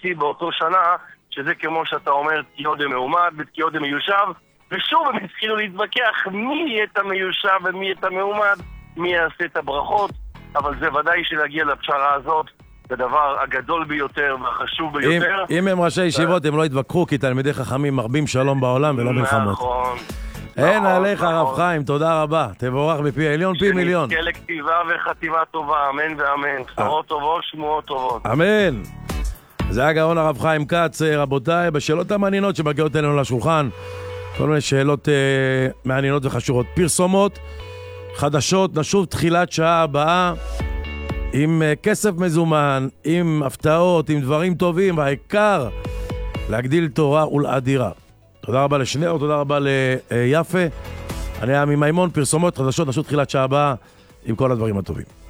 שיא באותו שנה, שזה כמו שאתה אומר, תקיעות דמעומד ותקיעות דמיושב, ושוב הם התחילו להתווכח מי יהיה את המיושב ומי יהיה את המעומד, מי יעשה את הברכות, אבל זה ודאי שלהגיע לפשרה הזאת, זה הדבר הגדול ביותר והחשוב ביותר. אם הם ראשי ישיבות הם לא יתווכחו, כי תלמידי חכמים מרבים שלום בעולם ולא מלחמות. נכון. אין עליך הרב חיים, תודה רבה. תבורך בפי העליון, פי מיליון. שנזכה לכתיבה וחתימה טובה, אמן ואמן. בשורות טובות, שמועות טובות. אמן. זה הגאון הרב חיים כץ, רבותיי, בשאלות המעניינות שמגיעות אלינו לשולחן. כל מיני שאלות מעניינות וחשובות. פרסומות, חדשות, נשוב תחילת שעה הבאה, עם כסף מזומן, עם הפתעות, עם דברים טובים, והעיקר להגדיל תורה ולאדירה. תודה רבה לשניאור, תודה רבה ליפה. אני עמי מימון, פרסומות, חדשות, נשוב תחילת שעה הבאה, עם כל הדברים הטובים.